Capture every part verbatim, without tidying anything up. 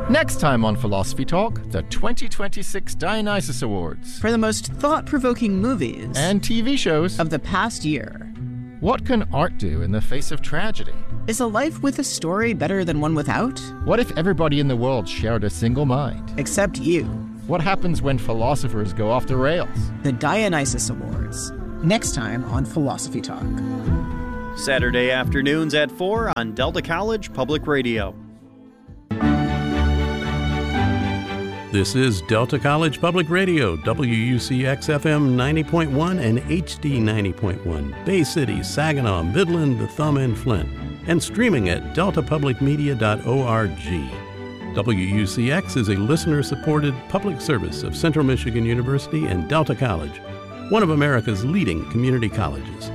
Next time on Philosophy Talk, the twenty twenty-six Dionysus Awards. For the most thought-provoking movies and T V shows of the past year. What can art do in the face of tragedy? Is a life with a story better than one without? What if everybody in the world shared a single mind? Except you. What happens when philosophers go off the rails? The Dionysus Awards. Next time on Philosophy Talk. Saturday afternoons at four on Delta College Public Radio. This is Delta College Public Radio, W U C X F M ninety point one and H D ninety point one, Bay City, Saginaw, Midland, Bethune, and Flint, and streaming at delta public media dot org. W U C X is a listener-supported public service of Central Michigan University and Delta College, one of America's leading community colleges.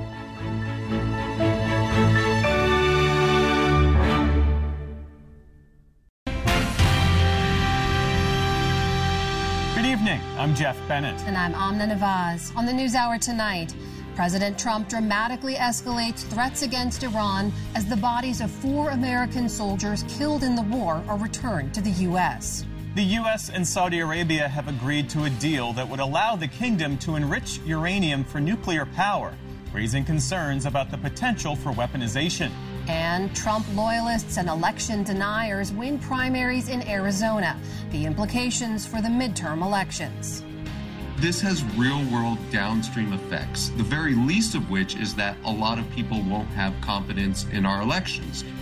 I'm Jeff Bennett. And I'm Amna Nawaz. On the NewsHour tonight, President Trump dramatically escalates threats against Iran as the bodies of four American soldiers killed in the war are returned to the U S. The U S and Saudi Arabia have agreed to a deal that would allow the kingdom to enrich uranium for nuclear power, raising concerns about the potential for weaponization. And Trump loyalists and election deniers win primaries in Arizona. The implications for the midterm elections. This has real-world downstream effects, the very least of which is that a lot of people won't have confidence in our elections.